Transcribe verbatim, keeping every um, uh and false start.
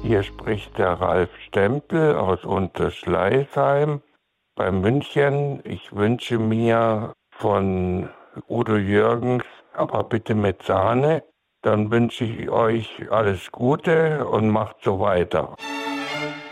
Hier spricht der Ralf Stempel aus Unterschleißheim bei München. Ich wünsche mir von Udo Jürgens, aber bitte mit Sahne. Dann wünsche ich euch alles Gute und macht so weiter.